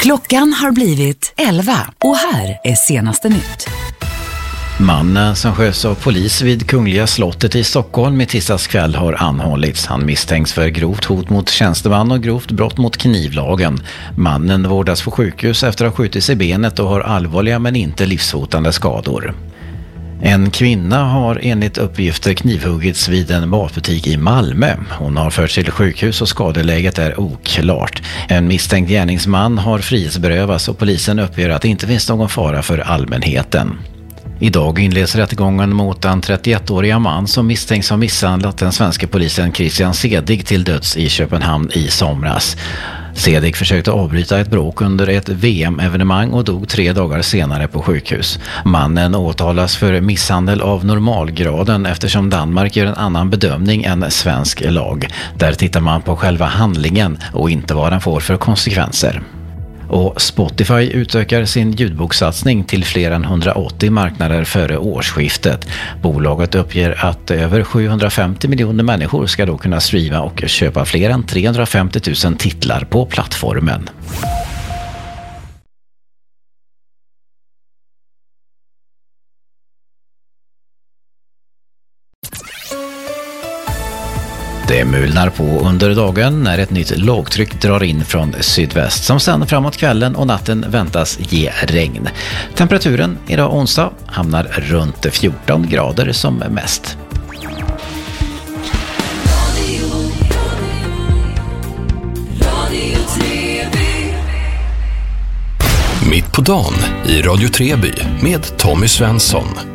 Klockan har blivit 11 och här är senaste nytt. Mannen som sköts av polis vid Kungliga slottet i Stockholm i tisdags kväll har anhållits. Han misstänks för grovt hot mot tjänsteman och grovt brott mot knivlagen. Mannen vårdas på sjukhus efter att ha skjutits i benet och har allvarliga men inte livshotande skador. En kvinna har enligt uppgifter knivhuggits vid en matbutik i Malmö. Hon har förts till sjukhus och skadeläget är oklart. En misstänkt gärningsman har frihetsberövats och polisen uppger att det inte finns någon fara för allmänheten. Idag inleds rättegången mot en 31-åriga man som misstänks ha misshandlat den svenska polisen Christian Sedig till döds i Köpenhamn i somras. Sedig försökte avbryta ett bråk under ett VM-evenemang och dog 3 dagar senare på sjukhus. Mannen åtalas för misshandel av normalgraden eftersom Danmark gör en annan bedömning än svensk lag. Där tittar man på själva handlingen och inte vad den får för konsekvenser. Och Spotify utökar sin ljudboksatsning till fler än 180 marknader före årsskiftet. Bolaget uppger att över 750 miljoner människor ska då kunna streama och köpa fler än 350 000 titlar på plattformen. Det mulnar på under dagen när ett nytt lågtryck drar in från sydväst som sen framåt kvällen och natten väntas ge regn. Temperaturen idag onsdag hamnar runt 14 grader som mest. Mitt på dagen i Radio Treby med Tommy Svensson.